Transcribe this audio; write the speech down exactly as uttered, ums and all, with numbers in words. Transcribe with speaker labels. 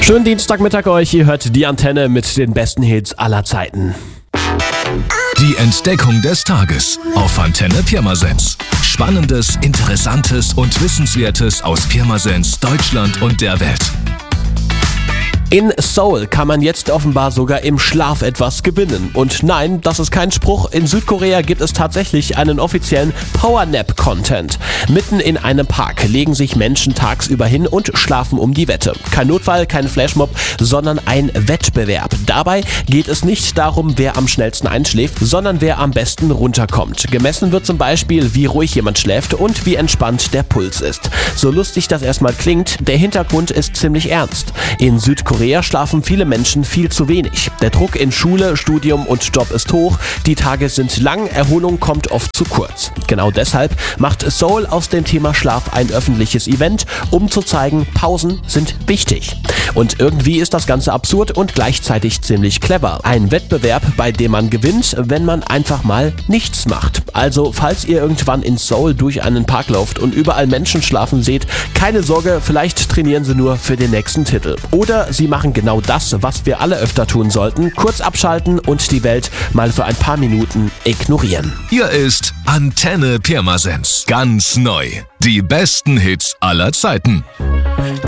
Speaker 1: Schönen Dienstagmittag euch, ihr hört die Antenne mit den besten Hits aller Zeiten.
Speaker 2: Die Entdeckung des Tages auf Antenne Pirmasens. Spannendes, Interessantes und Wissenswertes aus Pirmasens, Deutschland und der Welt.
Speaker 1: In Seoul kann man jetzt offenbar sogar im Schlaf etwas gewinnen. Und nein, das ist kein Spruch. In Südkorea gibt es tatsächlich einen offiziellen Powernap-Content. Mitten in einem Park legen sich Menschen tagsüber hin und schlafen um die Wette. Kein Notfall, kein Flashmob, sondern ein Wettbewerb. Dabei geht es nicht darum, wer am schnellsten einschläft, sondern wer am besten runterkommt. Gemessen wird zum Beispiel, wie ruhig jemand schläft und wie entspannt der Puls ist. So lustig das erstmal klingt, der Hintergrund ist ziemlich ernst. In Südkorea Korea schlafen viele Menschen viel zu wenig. Der Druck in Schule, Studium und Job ist hoch, die Tage sind lang, Erholung kommt oft zu kurz. Genau deshalb macht Seoul aus dem Thema Schlaf ein öffentliches Event, um zu zeigen, Pausen sind wichtig. Und irgendwie ist das Ganze absurd und gleichzeitig ziemlich clever. Ein Wettbewerb, bei dem man gewinnt, wenn man einfach mal nichts macht. Also, falls ihr irgendwann in Seoul durch einen Park lauft und überall Menschen schlafen seht, keine Sorge, vielleicht trainieren sie nur für den nächsten Titel. Oder sie machen genau das, was wir alle öfter tun sollten, kurz abschalten und die Welt mal für ein paar Minuten ignorieren.
Speaker 2: Hier ist Antenne Pirmasens. Ganz neu. Die besten Hits aller Zeiten.